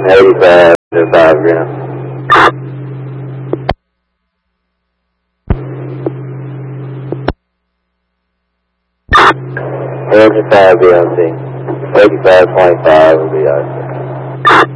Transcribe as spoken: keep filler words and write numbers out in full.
eighty-five to five grams. Engine five B M C. eighty-five twenty-five will be out.